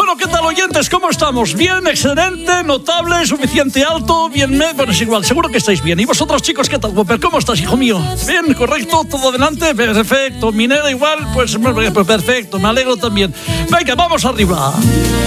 Bueno, ¿qué tal, oyentes? ¿Cómo estamos? ¿Bien? ¿Excelente? ¿Notable? ¿Suficiente alto? ¿Bien? Bueno, es igual, seguro que estáis bien. ¿Y vosotros, chicos, qué tal, Whopper? ¿Cómo estás, hijo mío? ¿Bien? ¿Correcto? ¿Todo adelante? Perfecto. ¿Minera igual? Pues perfecto, me alegro también. Venga, vamos arriba.